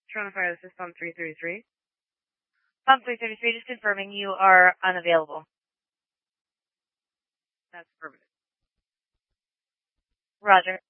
Toronto Fire, this is Pump 333. Pump 333, just confirming you are unavailable. That's permanent. Roger.